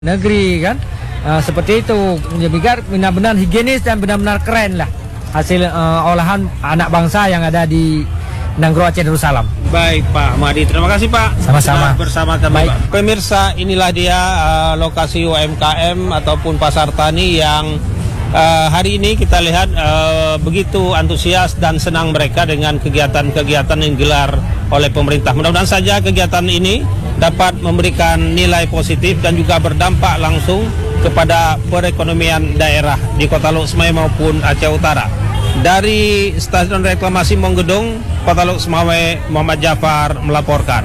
negeri kan. Seperti itu, biar benar-benar higienis dan benar-benar keren lah hasil olahan anak bangsa yang ada di Nanggro Aceh Darussalam. Baik Pak Madi, terima kasih Pak. Sama-sama. Bersama kami Pak. Pemirsa, inilah dia lokasi UMKM ataupun pasar tani yang hari ini kita lihat begitu antusias dan senang mereka dengan kegiatan-kegiatan yang digelar oleh pemerintah. Mudah-mudahan saja kegiatan ini dapat memberikan nilai positif dan juga berdampak langsung kepada perekonomian daerah di Kota Lok Semawe maupun Aceh Utara. Dari Stasiun Reklamasi Monggedong, Kota Lok Semawe, Muhammad Jafar melaporkan.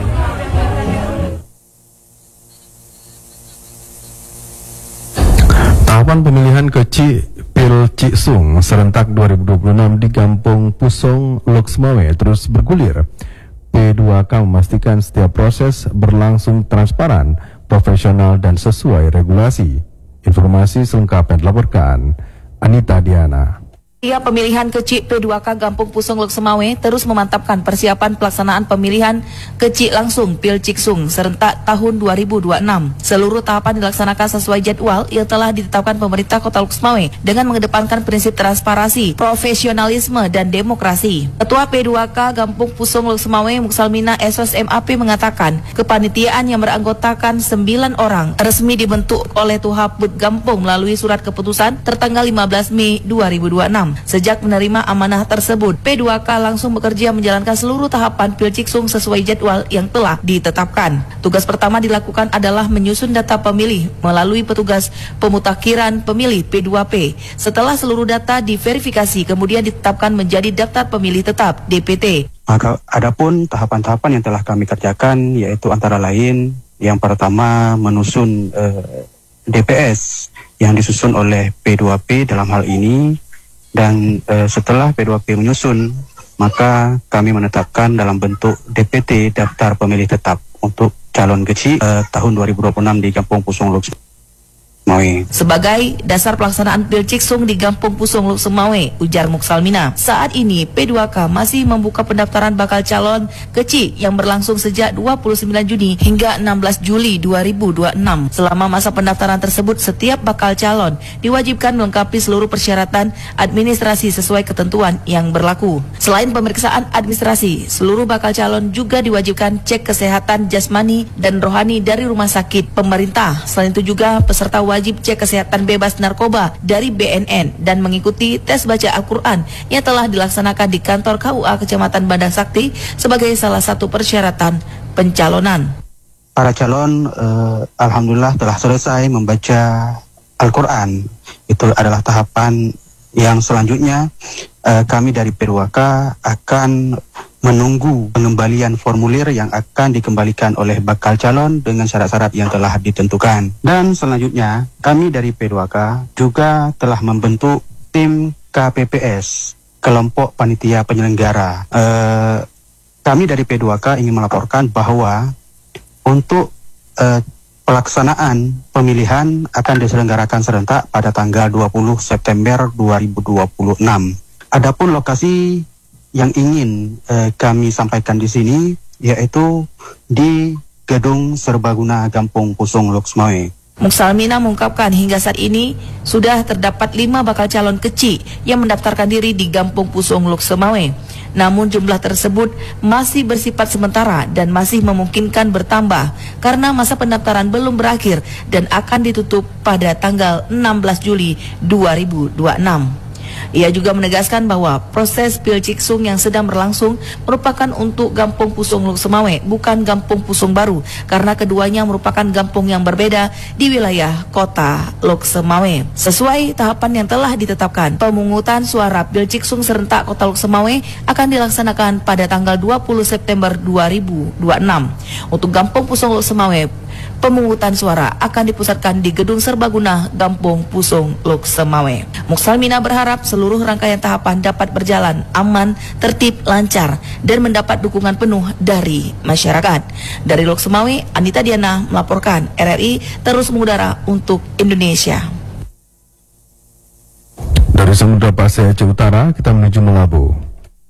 Tahapan pemilihan kecil Pil Ciksung serentak 2026 di Kampung Pusong, Lok Semawe terus bergulir. P2K memastikan setiap proses berlangsung transparan, profesional dan sesuai regulasi. Informasi selengkapnya dilaporkan Anita Diana. Pemilihan kecil P2K Kampung Pusong Lok Semawe terus memantapkan persiapan pelaksanaan pemilihan kecil langsung Pil Ciksung serentak tahun 2026. Seluruh tahapan dilaksanakan sesuai jadwal yang telah ditetapkan pemerintah Kota Lok Semawe dengan mengedepankan prinsip transparansi, profesionalisme dan demokrasi. Ketua P2K Kampung Pusong Lok Semawe Muksalmina SOS MAP mengatakan kepanitiaan yang beranggotakan 9 orang resmi dibentuk oleh Tuhaput Gampung melalui surat keputusan tertanggal 15 Mei 2026. Sejak menerima amanah tersebut, P2K langsung bekerja menjalankan seluruh tahapan Pil Ciksung sesuai jadwal yang telah ditetapkan. Tugas pertama dilakukan adalah menyusun data pemilih melalui petugas pemutakhiran pemilih P2P. Setelah seluruh data diverifikasi, kemudian ditetapkan menjadi daftar pemilih tetap DPT. Maka adapun tahapan-tahapan yang telah kami kerjakan yaitu antara lain yang pertama menyusun DPS yang disusun oleh P2P dalam hal ini. Dan setelah P2P menyusun, maka kami menetapkan dalam bentuk DPT daftar pemilih tetap untuk calon kecil tahun 2026 di Kampung Pusong Lok Semawe. Sebagai dasar pelaksanaan Pil Ciksung di Kampung Pusong Lok Semawe, ujar Muksalmina, saat ini P2K masih membuka pendaftaran bakal calon kecil yang berlangsung sejak 29 Juni hingga 16 Juli 2026. Selama masa pendaftaran tersebut, setiap bakal calon diwajibkan melengkapi seluruh persyaratan administrasi sesuai ketentuan yang berlaku. Selain pemeriksaan administrasi, seluruh bakal calon juga diwajibkan cek kesehatan jasmani dan rohani dari rumah sakit pemerintah. Selain itu juga peserta wajib cek kesehatan bebas narkoba dari BNN dan mengikuti tes baca Al-Quran yang telah dilaksanakan di kantor KUA Kecamatan Bandar Sakti sebagai salah satu persyaratan pencalonan. Para calon alhamdulillah telah selesai membaca Al-Quran. Itu adalah tahapan yang selanjutnya kami dari P2K akan menunggu pengembalian formulir yang akan dikembalikan oleh bakal calon dengan syarat-syarat yang telah ditentukan. Dan selanjutnya, kami dari P2K juga telah membentuk tim KPPS, kelompok panitia penyelenggara. Kami dari P2K ingin melaporkan bahwa untuk pelaksanaan pemilihan akan diselenggarakan serentak pada tanggal 20 September 2026. Adapun lokasi yang ingin kami sampaikan di sini yaitu di Gedung Serbaguna Kampung Pusong Lok Semawe. Muksalmina mengungkapkan hingga saat ini sudah terdapat 5 bakal calon kecil yang mendaftarkan diri di Kampung Pusong Lok Semawe. Namun jumlah tersebut masih bersifat sementara dan masih memungkinkan bertambah karena masa pendaftaran belum berakhir dan akan ditutup pada tanggal 16 Juli 2026. Ia juga menegaskan bahwa proses Pil Ciksung yang sedang berlangsung merupakan untuk Kampung Pusong Lok Semawe, bukan Kampung Pusong Baru, karena keduanya merupakan kampung yang berbeda di wilayah Kota Lok Semawe. Sesuai tahapan yang telah ditetapkan, pemungutan suara Pil Ciksung serentak Kota Lok Semawe akan dilaksanakan pada tanggal 20 September 2026. Untuk Kampung Pusong Lok Semawe, pemungutan suara akan dipusatkan di Gedung Serbaguna Kampung Pusong Lok Semawe. Muksalmina berharap seluruh rangkaian tahapan dapat berjalan aman, tertib, lancar, dan mendapat dukungan penuh dari masyarakat. Dari Lok Semawe, Anita Diana melaporkan. RRI terus mengudara untuk Indonesia. Dari Samudra Pasai Aceh Utara, kita menuju Melabu.